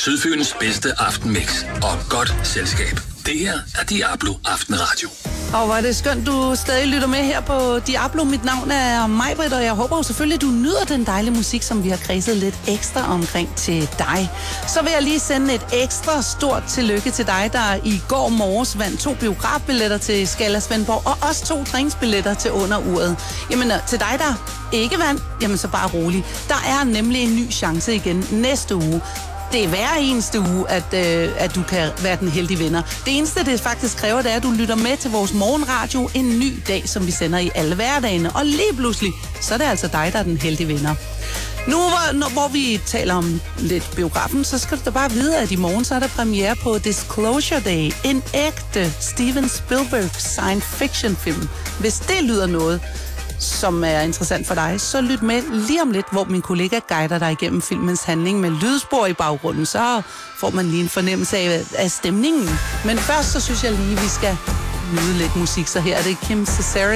Sydfyns bedste aftenmix og godt selskab. Det her er Diablo Aftenradio. Og hvor er det skønt, du stadig lytter med her på Diablo. Mit navn er Majbrit, og jeg håber jo selvfølgelig, at du nyder den dejlige musik, som vi har kredset lidt ekstra omkring til dig. Så vil jeg lige sende et ekstra stort tillykke til dig, der i går morges vandt 2 biografbilletter til Skala Svendborg, og også 2 træningsbilletter til under uret. Jamen, til dig, der ikke vandt, jamen så bare rolig. Der er nemlig en ny chance igen næste uge. Det er hver eneste uge, at du kan være den heldige vinder. Det eneste, det faktisk kræver, det er, at du lytter med til vores morgenradio en ny dag, som vi sender i alle hverdagene. Og lige pludselig, så er det altså dig, der er den heldige vinder. Nu, hvor vi taler om lidt biografen, så skal du da bare vide, at i morgen så er der premiere på Disclosure Day. En ægte Steven Spielberg science fiction film. Hvis det lyder noget, som er interessant for dig, så lyt med lige om lidt, hvor min kollega guider dig igennem filmens handling med lydspor i baggrunden. Så får man lige en fornemmelse af stemningen. Men først så synes jeg lige, vi skal nyde lidt musik. Så her er det Kim Cesare